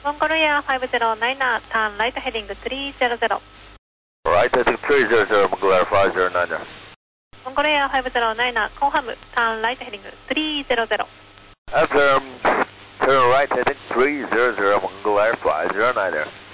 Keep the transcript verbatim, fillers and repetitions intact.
Mongol Air five zero nine, turn right heading three zero zero. Right heading three zero zero, Mongol Air five zero nine. Mongol Air five zero nine, confirm, turn right heading three zero zero. Affirm, turn right heading three zero zero, Mongol Air five zero nine.